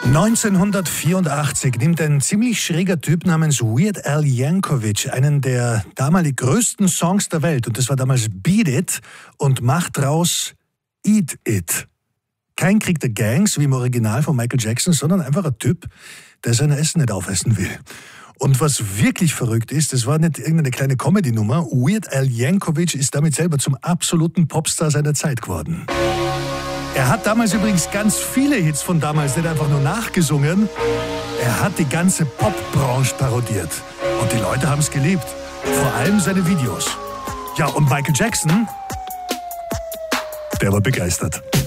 1984 nimmt ein ziemlich schräger Typ namens Weird Al Yankovic einen der damalig größten Songs der Welt, und das war damals Beat It, und macht draus Eat It. Kein Krieg der Gangs, wie im Original von Michael Jackson, sondern einfach ein Typ, der sein Essen nicht aufessen will. Und was wirklich verrückt ist, das war nicht irgendeine kleine Comedy-Nummer. Weird Al Yankovic ist damit selber zum absoluten Popstar seiner Zeit geworden. Er hat damals übrigens ganz viele Hits von damals nicht einfach nur nachgesungen. Er hat die ganze Popbranche parodiert. Und die Leute haben es geliebt. Vor allem seine Videos. Ja, und Michael Jackson, der war begeistert.